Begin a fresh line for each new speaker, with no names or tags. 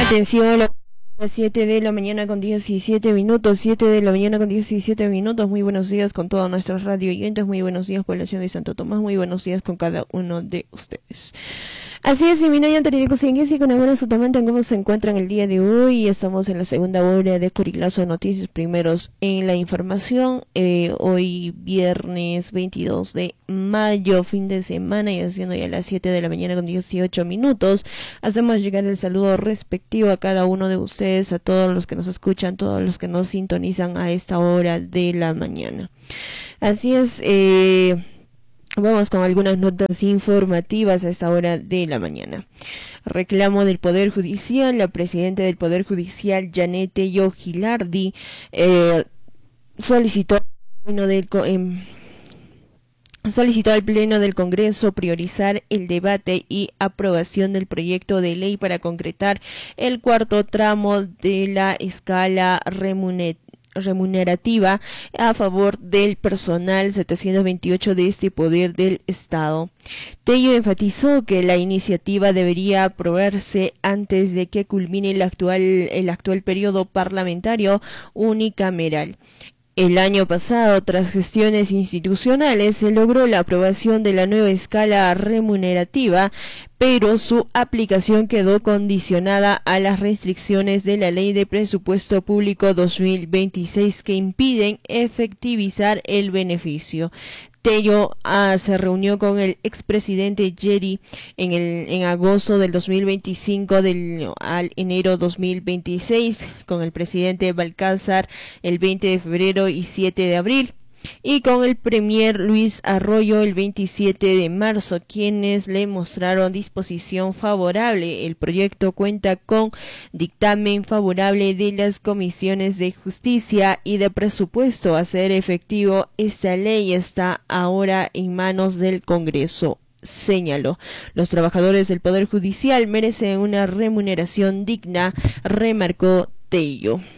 Atención, las 7 de la mañana con 17 minutos, 7 de la mañana con 17 minutos. Muy buenos días con todos nuestros radio oyentes, muy buenos días población de Santo Tomás, muy buenos días con cada uno de ustedes. Así es, y mi nombre es y con alguna sutamente en cómo se encuentran el día de hoy. Estamos en la segunda hora de Corilazo Noticias, primeros en la información. Hoy viernes 22 de mayo, fin de semana, y haciendo ya las 7 de la mañana con 18 minutos. Hacemos llegar el saludo respectivo a cada uno de ustedes, a todos los que nos escuchan, todos los que nos sintonizan a esta hora de la mañana. Así es, vamos con algunas notas informativas a esta hora de la mañana. Reclamo del Poder Judicial. La presidenta del Poder Judicial, Janet Tello Gilardi, solicitó al Pleno del Congreso priorizar el debate y aprobación del proyecto de ley para concretar el cuarto tramo de la escala remunerativa a favor del personal 728 de este poder del Estado. Tello enfatizó que la iniciativa debería aprobarse antes de que culmine el actual periodo parlamentario unicameral. El año pasado, tras gestiones institucionales, se logró la aprobación de la nueva escala remunerativa, pero su aplicación quedó condicionada a las restricciones de la Ley de Presupuesto Público 2026 que impiden efectivizar el beneficio. Tello se reunió con el expresidente Yeri en agosto del 2025 al enero 2026, con el presidente Balcázar el 20 de febrero y 7 de abril, y con el premier Luis Arroyo el 27 de marzo, quienes le mostraron disposición favorable. El proyecto cuenta con dictamen favorable de las comisiones de Justicia y de Presupuesto. A ser efectivo, esta ley está ahora en manos del Congreso, señaló. Los trabajadores del Poder Judicial merecen una remuneración digna, remarcó Tello.